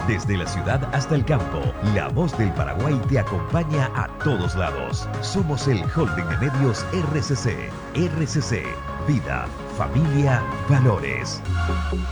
Desde la ciudad hasta el campo, la voz del Paraguay te acompaña a todos lados. Somos el holding de medios RCC. RCC, vida, familia, valores.